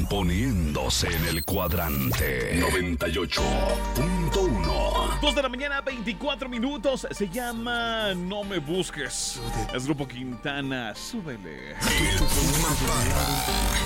poniéndose en el cuadrante 98.1. 2 de la mañana, 24 minutos. Se llama No Me Busques. Es Grupo Quintana. Súbele.